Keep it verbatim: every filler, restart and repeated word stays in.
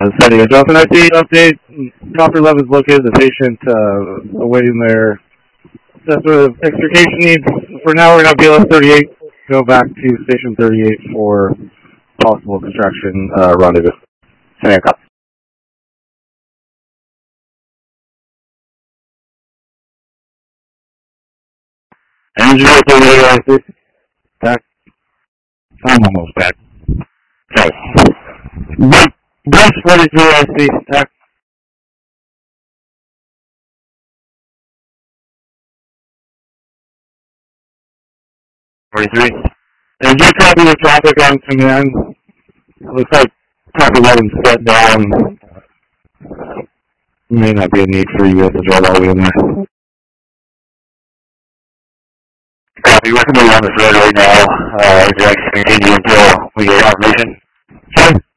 Sending a Johnson I C update. Copter eleven is located. The patient uh, awaiting their sort of extrication needs. For now, we're going to B L S thirty-eight. Go back to station thirty-eight for possible extraction uh, rendezvous. Sending a copy. Engine thirty-eight I C. Back. I'm almost back. Okay. Bus forty-three I C. Back. forty-three. And do copy the traffic on command. It looks like copy eleven set down. May not be a need for you guys to drive all the way in there. Copy, we're coming on this road right now. Uh, we'd like to continue until we get confirmation. Sure.